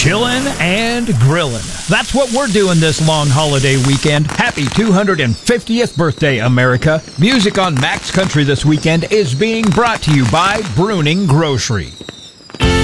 Chillin' and grillin'. That's what we're doing this long holiday weekend. Happy 250th birthday, America. Music on Max Country this weekend is being brought to you by Bruning Grocery.